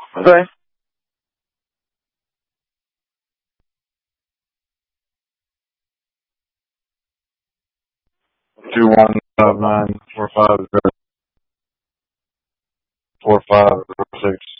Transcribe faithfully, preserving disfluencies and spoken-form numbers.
Okay. Two one five nine four five zero four five zero six.